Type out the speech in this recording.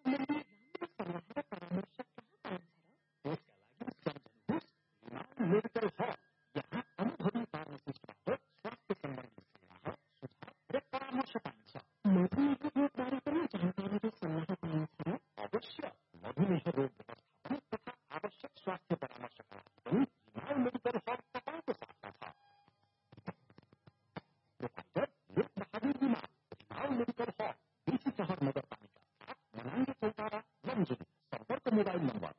Medical hub यहाँ अनुभवी फार्मासिस्टबाट स्वास्थ्य सम्बन्धी सेवा सुझाव र परामर्श पाइन्छ। मधुमेह रोगबारे पनि जानकारी र सल्लाह पाइन्छ। अवश्य मधुमेह रोग व्यवस्थापन तथा आवश्यक स्वास्थ्य परामर्शका लागि पनि हिमाल मेडिकल हब तपाईँको साथमा छ। डाक्टर लोकबहादुर हिमाल, हिमाल मेडिकल हब, बेसी सहर नगरपालिका 7 मनाङ्गे चौतारा लमजुङ। सम्पर्क मोबाइल नम्बर